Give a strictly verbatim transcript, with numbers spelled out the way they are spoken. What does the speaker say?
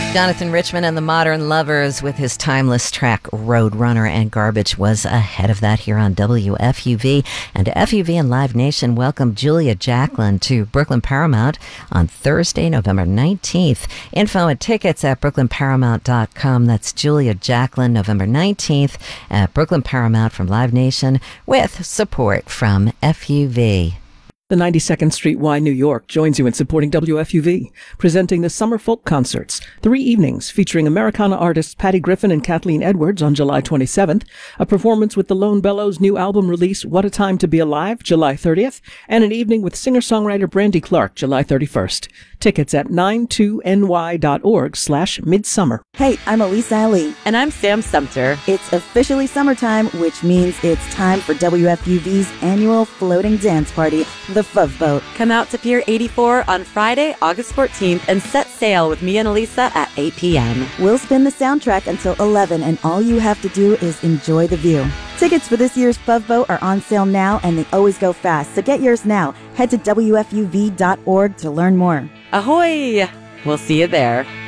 Jonathan Richman and the Modern Lovers with his timeless track Roadrunner, and Garbage was ahead of that here on W F U V. And F U V and Live Nation welcome Julia Jacklin to Brooklyn Paramount on Thursday, November nineteenth. Info and tickets at brooklyn paramount dot com. That's Julia Jacklin, November nineteenth at Brooklyn Paramount from Live Nation with support from F U V. The ninety-second Street Y, New York joins you in supporting W F U V, presenting the Summer Folk Concerts, three evenings featuring Americana artists Patty Griffin and Kathleen Edwards on July twenty-seventh, a performance with the Lone Bellows' new album release What a Time to Be Alive, July thirtieth, and an evening with singer-songwriter Brandy Clark, July thirty-first. Tickets at nine two n y dot org slash midsummer. Hey, I'm Elisa Ali. And I'm Sam Sumter. It's officially summertime, which means it's time for W F U V's annual floating dance party, the Fove Boat. Come out to Pier eighty-four on Friday, August fourteenth, and set sail with me and Elisa at eight p.m. We'll spin the soundtrack until eleven, and all you have to do is enjoy the view. Tickets for this year's Fove Boat are on sale now, and they always go fast, so get yours now. Head to W F U V dot org to learn more. Ahoy! We'll see you there.